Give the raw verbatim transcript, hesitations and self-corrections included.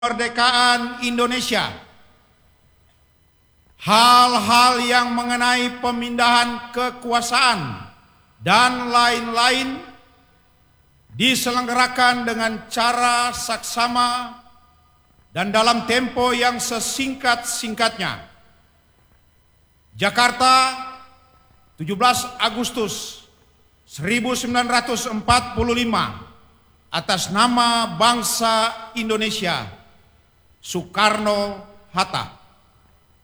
kemerdekaan Indonesia, hal-hal yang mengenai pemindahan kekuasaan dan lain-lain diselenggarakan dengan cara saksama dan dalam tempo yang sesingkat-singkatnya. Jakarta, tujuh belas Agustus seribu sembilan ratus empat puluh lima, atas nama bangsa Indonesia, Soekarno-Hatta.